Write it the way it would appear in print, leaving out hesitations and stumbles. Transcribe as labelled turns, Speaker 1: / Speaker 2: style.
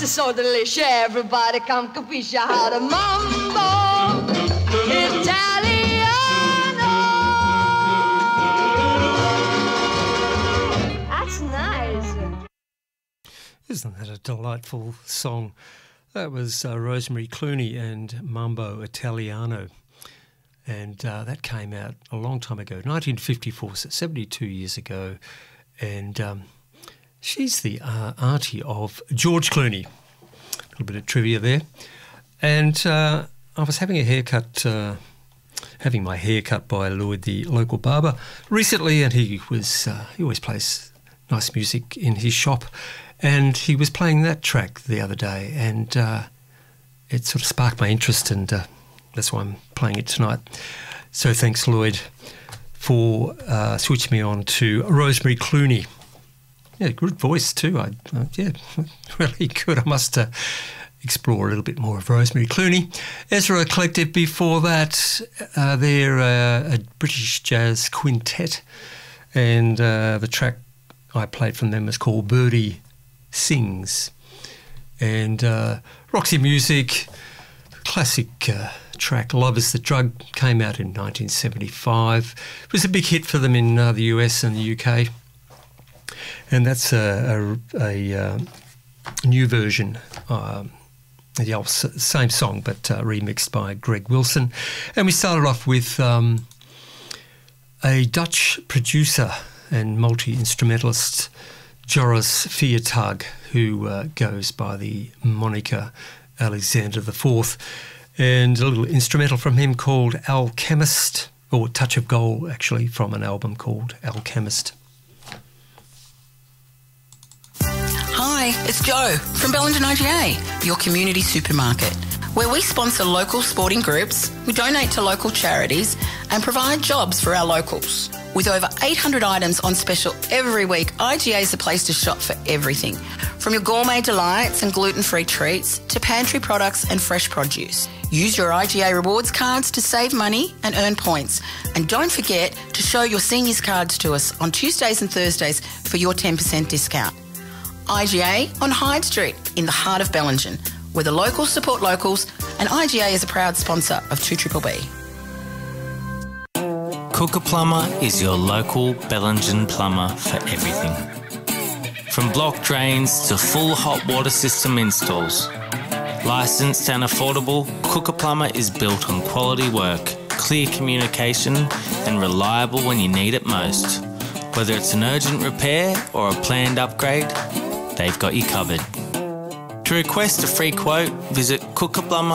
Speaker 1: this is so delicious. Everybody come capisce how to mambo Italiano. That's nice.
Speaker 2: Isn't that a delightful song? That was Rosemary Clooney and Mambo Italiano. And that came out a long time ago, 1954, so 72 years ago. And she's the auntie of George Clooney. A little bit of trivia there. And I was having a haircut, having my hair cut by Lloyd, the local barber, recently, and he always plays nice music in his shop. And he was playing that track the other day, and it sort of sparked my interest, and that's why I'm playing it tonight. So thanks, Lloyd, for switching me on to Rosemary Clooney. Yeah, good voice too. Yeah, really good. I must explore a little bit more of Rosemary Clooney. Ezra Collective before that, they're a British jazz quintet, and the track I played from them is called Birdie Sings. And Roxy Music, classic track Love is the Drug, came out in 1975. It was a big hit for them in the US and the UK. And that's a new version, the old same song but remixed by Greg Wilson. And we started off with a Dutch producer and multi-instrumentalist, Joris Viertag, who goes by the moniker Alexander IV. And a little instrumental from him called Alchemist, or Touch of Gold, actually, from an album called Alchemist.
Speaker 3: Hi, it's Jo from Bellingen IGA, your community supermarket, where we sponsor local sporting groups, we donate to local charities and provide jobs for our locals. With over 800 items on special every week, IGA is the place to shop for everything, from your gourmet delights and gluten-free treats to pantry products and fresh produce. Use your IGA rewards cards to save money and earn points. And don't forget to show your seniors cards to us on Tuesdays and Thursdays for your 10% discount. IGA on Hyde Street in the heart of Bellingen, where the locals support locals, and IGA is a proud sponsor of 2BBB.
Speaker 4: Cooker Plumber is your local Bellingen plumber for everything. From block drains to full hot water system installs. Licensed and affordable, Cooker Plumber is built on quality work, clear communication and reliable when you need it most. Whether it's an urgent repair or a planned upgrade, they've got you covered. To request a free quote, visit Cooker Plumber